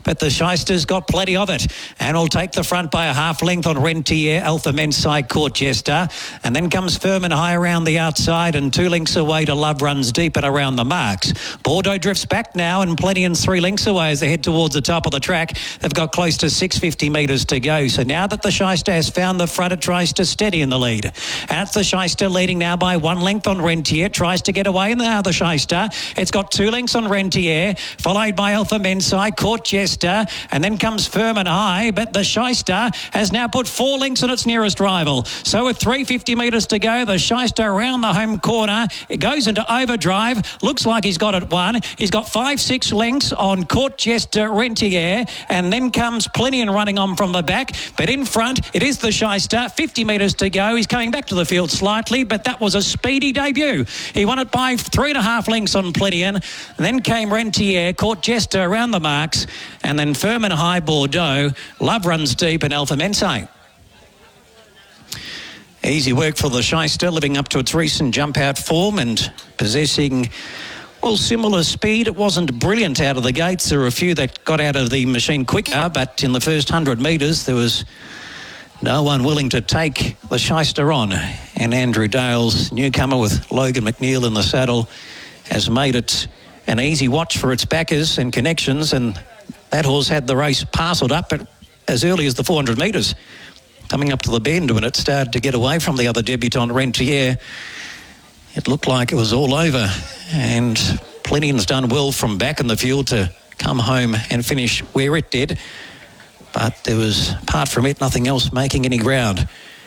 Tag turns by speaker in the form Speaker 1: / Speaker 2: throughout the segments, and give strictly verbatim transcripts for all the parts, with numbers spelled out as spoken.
Speaker 1: but the Shyster's got plenty of it, and will take the front by a half length on Rentier, Alpha Mensai, Court Jester, and then comes Firm and High around the outside, and two lengths away to Love Runs Deep and around the marks. Bordeaux drifts back now, and Plenty and three lengths away as they head towards the top of the track. They've got close to six hundred fifty metres to go. So now that the Shyster has found the front, it tries to steady in the lead. And it's the Shyster leading now by one length on Rentier. Tries to get away, and now the Shyster. It's got two lengths on Rentier, followed by Alpha Mensai, Court Jester, and then comes Firm and High. But the Shyster has now put four lengths on its nearest rival. So with three hundred fifty metres to go, the Shyster around the home corner. It goes into overdrive. Looks like he's got it won. He's got five, six lengths on Court Jester, Rentier, and then comes Plenty and running on from the back. But in front, it is the Shyster. fifty metres to go. He's coming back to the field slightly, but that was a speedy debut. He won it by three and a half lengths on Plenian. Then came Rentier, Court Jester around the marks, and then Firm and High, Bordeaux, Love Runs Deep, and Alpha Mensai. Easy work for the Shyster, living up to its recent jump-out form and possessing, well, similar speed. It wasn't brilliant out of the gates. There were a few that got out of the machine quicker, but in the first one hundred metres, there was no one willing to take the Shyster on. And Andrew Dale's newcomer with Logan McNeil in the saddle has made it an easy watch for its backers and connections, and that horse had the race parcelled up at as early as the four hundred metres. Coming up to the bend when it started to get away from the other debutant, Rentier, it looked like it was all over. And Plenian's done well from back in the field to come home and finish where it did. But there was, apart from it, nothing else making any ground.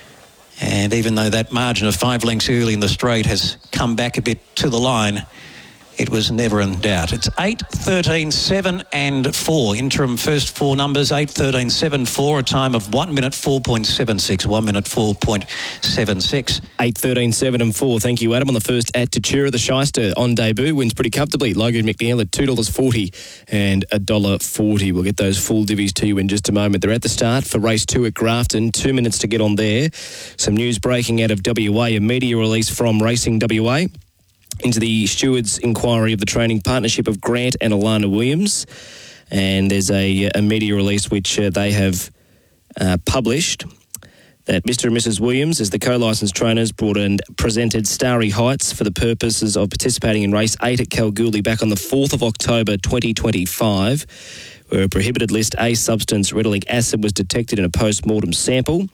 Speaker 1: And even though that margin of five lengths early in the straight has come back a bit to the line, it was never in doubt. It's eight, thirteen, seven and four. Interim first four numbers, eight, thirteen, seven, four. A time of one minute four point seven six. one minute four point seven six.
Speaker 2: eight, thirteen, seven and four. Thank you, Adam. On the first at Tatura, the Shyster on debut wins pretty comfortably. Logan McNeil at two dollars forty and one dollar forty. We'll get those full divvies to you in just a moment. They're at the start for race two at Grafton. Two minutes to get on there. Some news breaking out of W A. A media release from Racing W A into the steward's inquiry of the training partnership of Grant and Alana Williams. And there's a, a media release which uh, they have uh, published that Mister and Missus Williams, as the co-licensed trainers, brought and presented Starry Heights for the purposes of participating in race eight at Kalgoorlie back on the fourth of October twenty twenty-five, where a prohibited list A substance, redoxyl acid, was detected in a post-mortem sample.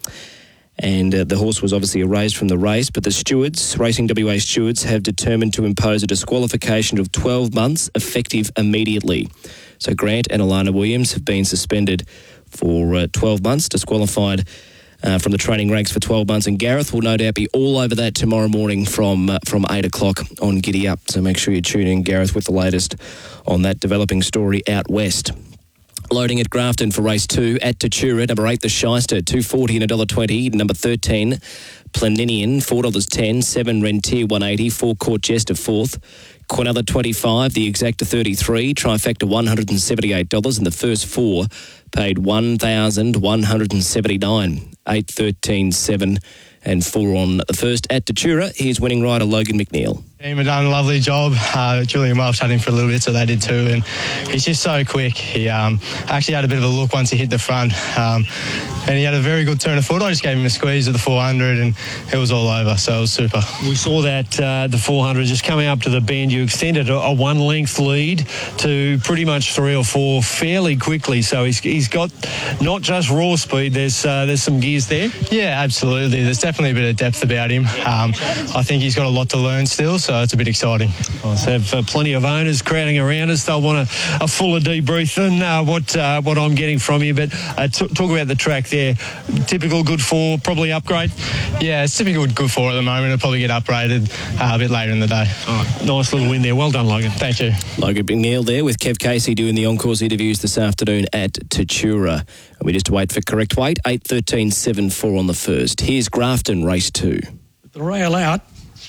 Speaker 2: And uh, the horse was obviously erased from the race, but the stewards, Racing W A stewards, have determined to impose a disqualification of twelve months, effective immediately. So Grant and Alana Williams have been suspended for uh, twelve months, disqualified uh, from the training ranks for twelve months, and Gareth will no doubt be all over that tomorrow morning from uh, from eight o'clock on Giddy Up. So make sure you tune in, Gareth, with the latest on that developing story out west. Loading at Grafton for race two at Tatura. Number eight, the Shyster, two forty and one dollar twenty. Number thirteen, Pleninian, four dollars ten. Seven, Rentier, one eighty. Four, Court Jester, fourth. Quinella, twenty-five. The Exacta, thirty-three. Trifecta, one hundred seventy-eight dollars. And the first four paid one thousand one hundred seventy-nine. eight, thirteen, seven and four on the first at Tatura. Here's winning rider Logan McNeil.
Speaker 3: Team have done a lovely job. Uh, Julian Welch had him for a little bit, so they did too. And he's just so quick. He um, actually had a bit of a look once he hit the front. Um, and he had a very good turn of foot. I just gave him a squeeze at the four hundred and it was all over, so it was super.
Speaker 4: We saw that uh, the four hundred just coming up to the bend. You extended a, a one-length lead to pretty much three or four fairly quickly. So he's, he's got not just raw speed, there's uh, there's some gears there.
Speaker 3: Yeah, absolutely. There's definitely a bit of depth about him. Um, I think he's got a lot to learn still, so it's a bit exciting.
Speaker 4: I have uh, plenty of owners crowding around us. They'll want a, a fuller debrief than uh, what uh, what I'm getting from you. But uh, t- talk about the track there. Typical good four, probably upgrade.
Speaker 3: Yeah, it's typical good four at the moment. It'll probably get upgraded uh, a bit later in the day.
Speaker 4: Oh, nice little win there. Well done, Logan.
Speaker 3: Thank you.
Speaker 2: Logan McNeil there with Kev Casey doing the Encore's interviews this afternoon at Tatura. And we just wait for correct weight. eight, thirteen, seven, four on the first. Here's Grafton, race two.
Speaker 5: The rail out,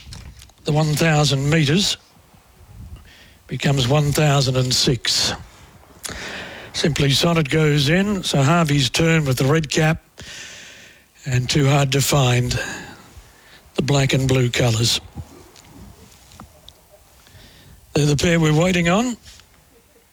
Speaker 5: the one thousand metres becomes one thousand six. Simply Sonnet goes in, so Harvey's turn with the red cap, and Too Hard to Find, the black and blue colours. They're the pair we're waiting on.